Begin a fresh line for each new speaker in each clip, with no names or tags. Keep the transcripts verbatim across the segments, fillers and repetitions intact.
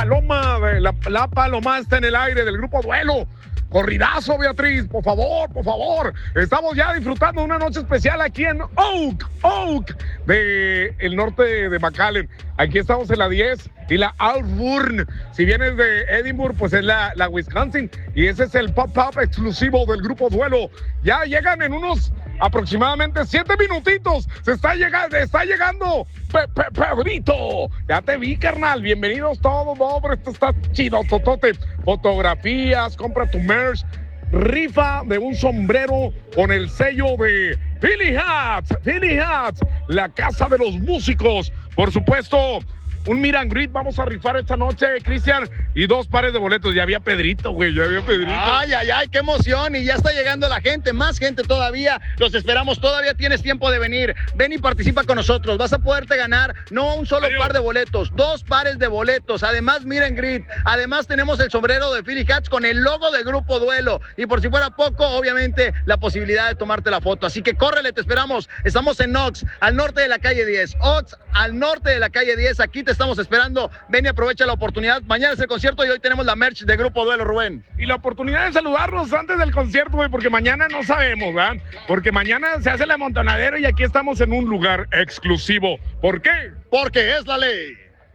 paloma, la, la paloma está en el aire del grupo Duelo. Corridazo, Beatriz, por favor, por favor. Estamos ya disfrutando de una noche especial aquí en Oak, Oak, de el norte de, de McAllen. Aquí estamos en la diez y la Auburn. Si vienes de Edinburgh, pues es la, la Wisconsin. Y ese es el pop-up exclusivo del grupo Duelo. Ya llegan en unos aproximadamente siete minutitos. Se está llegando, está llegando Pe Pe Pedrito. Ya te vi, carnal. Bienvenidos todos, hombre. Esto está chido, totote. Fotografías, compra tu merch. Rifa de un sombrero con el sello de Philly Hats. Philly Hats, la casa de los músicos. Por supuesto, un meet and greet vamos a rifar esta noche, Cristian, y dos pares de boletos. Ya había Pedrito, güey, ya había Pedrito.
Ay, ay, ay, qué emoción, y ya está llegando la gente, más gente todavía, los esperamos, todavía tienes tiempo de venir. Ven y participa con nosotros, vas a poderte ganar no un solo Adiós. par de boletos, dos pares de boletos, además meet and greet, además tenemos el sombrero de Philly Hats con el logo del Grupo Duelo, y por si fuera poco, obviamente, la posibilidad de tomarte la foto, así que córrele, te esperamos. Estamos en Oaks, al norte de la calle diez, Oaks, al norte de la calle diez, aquí te estamos esperando. Ven y aprovecha la oportunidad. Mañana es el concierto y hoy tenemos la merch de Grupo Duelo, Rubén.
Y la oportunidad de saludarnos antes del concierto, güey, porque mañana no sabemos, ¿verdad? Porque mañana se hace la montonadera y aquí estamos en un lugar exclusivo. ¿Por qué?
Porque es la ley.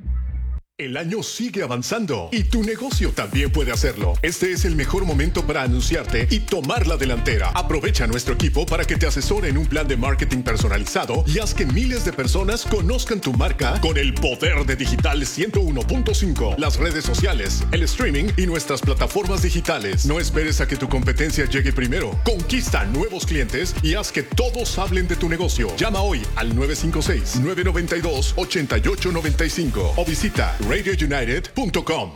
El año sigue avanzando y tu negocio también puede hacerlo. Este es el mejor momento para anunciarte y tomar la delantera. Aprovecha a nuestro equipo para que te asesore en un plan de marketing personalizado y haz que miles de personas conozcan tu marca con el poder de Digital ciento uno punto cinco, las redes sociales, el streaming y nuestras plataformas digitales. No esperes a que tu competencia llegue primero. Conquista nuevos clientes y haz que todos hablen de tu negocio. Llama hoy al nueve cinco seis, nueve nueve dos, ocho ocho nueve cinco o visita radio united punto com.